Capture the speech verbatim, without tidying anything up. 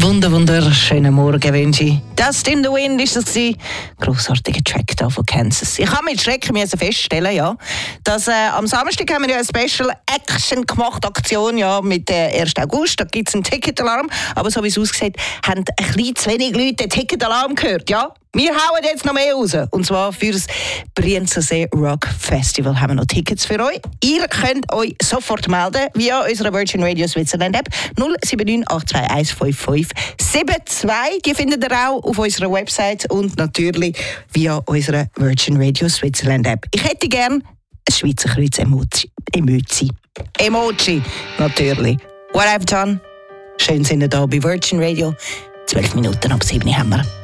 Wunder, wunderschönen Morgen wünsche ich. Dust in the Wind ist das gewesen. Grossartiger Track da von Kansas. Ich habe mit Schrecken müssen feststellen, ja, dass äh, am Samstag haben wir ja eine Special Action gemacht, Aktion, ja, mit äh, ersten August. Da gibt es einen Ticketalarm. Aber so wie es aussieht, haben ein bisschen zu wenig Leute den Ticketalarm gehört, ja. Wir hauen jetzt noch mehr raus. Und zwar für das Brienzersee Rock Festival haben wir noch Tickets für euch. Ihr könnt euch sofort melden via unserer Virgin Radio Switzerland App null sieben neun acht zwei eins fünf fünf sieben zwei. Die findet ihr auch auf unserer Website und natürlich via unserer Virgin Radio Switzerland App. Ich hätte gerne ein Schweizer Kreuz Emoji. Emoji. Emoji, natürlich. What I've done. Schön sind wir da bei Virgin Radio. zwölf Minuten ab sieben haben wir.